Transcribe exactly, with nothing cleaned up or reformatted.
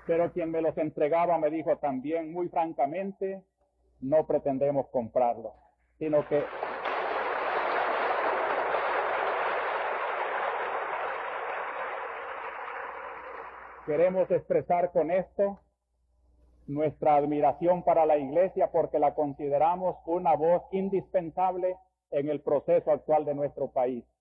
Pero quien me los entregaba me dijo también muy francamente, no pretendemos comprarlos, sino que queremos expresar con esto nuestra admiración para la Iglesia porque la consideramos una voz indispensable en el proceso actual de nuestro país.